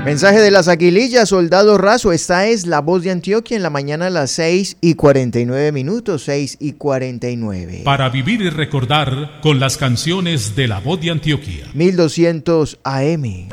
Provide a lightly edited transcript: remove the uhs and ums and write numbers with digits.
Mensaje de las Aguilillas, Soldado Raso. Esta es La Voz de Antioquia en la mañana a las 6:49, 6:49. Para vivir y recordar con las canciones de La Voz de Antioquia. 1200 AM.